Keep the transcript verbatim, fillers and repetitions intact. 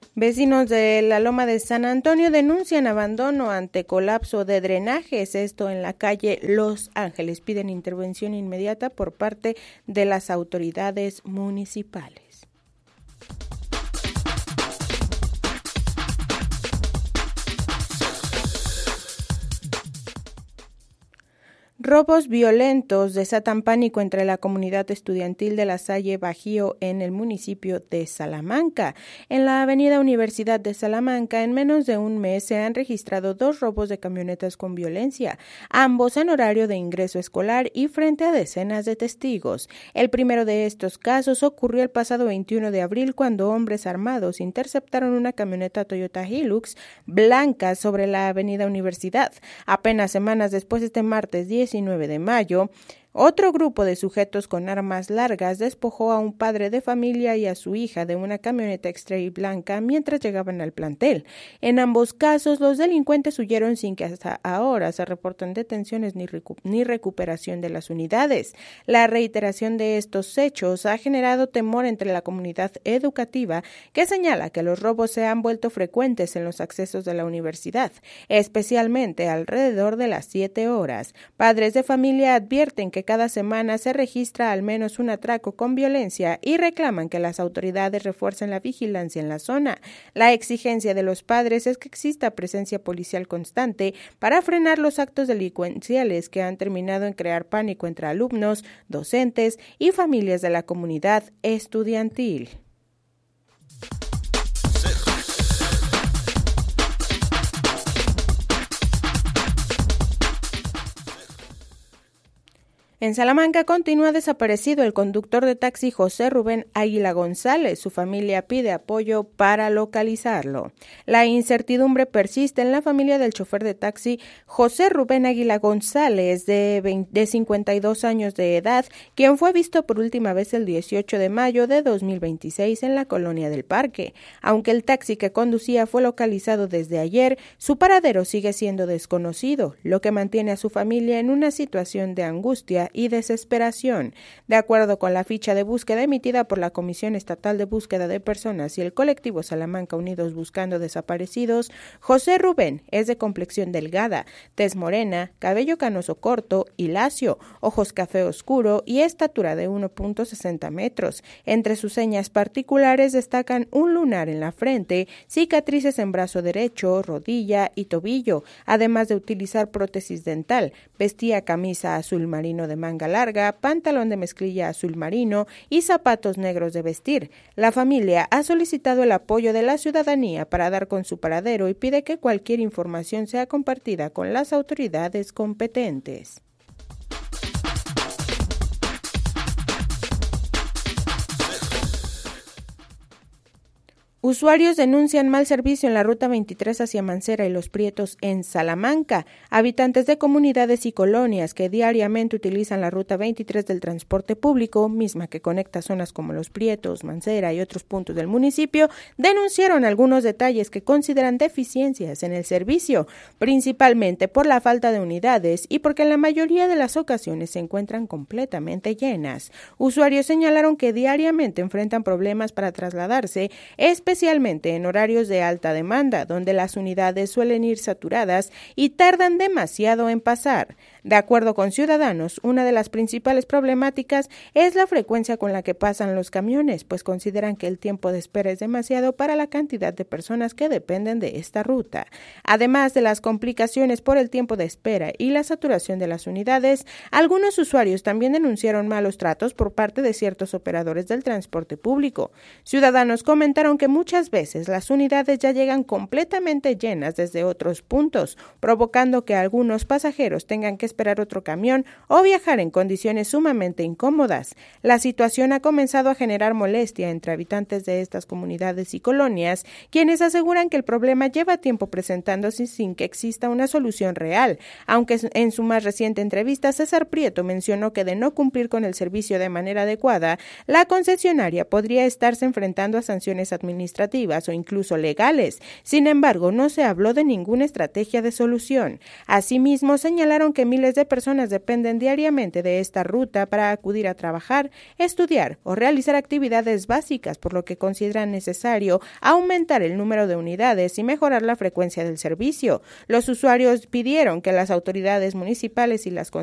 Vecinos de la Loma de San Antonio denuncian abandono ante colapso de drenajes, esto en la calle Los Ángeles. Piden intervención inmediata por parte de las autoridades municipales. Robos violentos desatan pánico entre la comunidad estudiantil de La Salle Bajío en el municipio de Salamanca. En la avenida Universidad de Salamanca, en menos de un mes se han registrado dos robos de camionetas con violencia, ambos en horario de ingreso escolar y frente a decenas de testigos. El primero de estos casos ocurrió el pasado veintiuno de abril cuando hombres armados interceptaron una camioneta Toyota Hilux blanca sobre la avenida Universidad. Apenas semanas después, este martes diecinueve de mayo, otro grupo de sujetos con armas largas despojó a un padre de familia y a su hija de una camioneta X-Trail blanca mientras llegaban al plantel. En ambos casos, los delincuentes huyeron sin que hasta ahora se reporten detenciones ni, recu- ni recuperación de las unidades. La reiteración de estos hechos ha generado temor entre la comunidad educativa, que señala que los robos se han vuelto frecuentes en los accesos de la universidad, especialmente alrededor de las siete horas. Padres de familia advierten que cada semana se registra al menos un atraco con violencia y reclaman que las autoridades refuercen la vigilancia en la zona. La exigencia de los padres es que exista presencia policial constante para frenar los actos delincuenciales que han terminado en crear pánico entre alumnos, docentes y familias de la comunidad estudiantil. En Salamanca continúa desaparecido el conductor de taxi José Rubén Águila González. Su familia pide apoyo para localizarlo. La incertidumbre persiste en la familia del chofer de taxi José Rubén Águila González, de, veinte, de cincuenta y dos años de edad, quien fue visto por última vez el dieciocho de mayo de dos mil veintiséis en la colonia del Parque. Aunque el taxi que conducía fue localizado desde ayer, su paradero sigue siendo desconocido, lo que mantiene a su familia en una situación de angustia y desesperación. De acuerdo con la ficha de búsqueda emitida por la Comisión Estatal de Búsqueda de Personas y el colectivo Salamanca Unidos Buscando Desaparecidos, José Rubén es de complexión delgada, tez morena, cabello canoso corto y lacio, ojos café oscuro y estatura de uno punto sesenta metros. Entre sus señas particulares destacan un lunar en la frente, cicatrices en brazo derecho, rodilla y tobillo, además de utilizar prótesis dental. Vestía camisa azul marino de manga larga, pantalón de mezclilla azul marino y zapatos negros de vestir. La familia ha solicitado el apoyo de la ciudadanía para dar con su paradero y pide que cualquier información sea compartida con las autoridades competentes. Usuarios denuncian mal servicio en la ruta veintitrés hacia Mancera y Los Prietos en Salamanca. Habitantes de comunidades y colonias que diariamente utilizan la ruta veintitrés del transporte público, misma que conecta zonas como Los Prietos, Mancera y otros puntos del municipio, denunciaron algunos detalles que consideran deficiencias en el servicio, principalmente por la falta de unidades y porque en la mayoría de las ocasiones se encuentran completamente llenas. Usuarios señalaron que diariamente enfrentan problemas para trasladarse, especialmente en horarios de alta demanda, donde las unidades suelen ir saturadas y tardan demasiado en pasar. De acuerdo con Ciudadanos, una de las principales problemáticas es la frecuencia con la que pasan los camiones, pues consideran que el tiempo de espera es demasiado para la cantidad de personas que dependen de esta ruta. Además de las complicaciones por el tiempo de espera y la saturación de las unidades, algunos usuarios también denunciaron malos tratos por parte de ciertos operadores del transporte público. Ciudadanos comentaron que muchas veces las unidades ya llegan completamente llenas desde otros puntos, provocando que algunos pasajeros tengan que esperar otro camión o viajar en condiciones sumamente incómodas. La situación ha comenzado a generar molestia entre habitantes de estas comunidades y colonias, quienes aseguran que el problema lleva tiempo presentándose sin que exista una solución real, aunque en su más reciente entrevista César Prieto mencionó que de no cumplir con el servicio de manera adecuada, la concesionaria podría estarse enfrentando a sanciones administrativas o incluso legales. Sin embargo, no se habló de ninguna estrategia de solución. Asimismo, señalaron que miles miles de personas dependen diariamente de esta ruta para acudir a trabajar, estudiar o realizar actividades básicas, por lo que consideran necesario aumentar el número de unidades y mejorar la frecuencia del servicio. Los usuarios pidieron que las autoridades municipales y las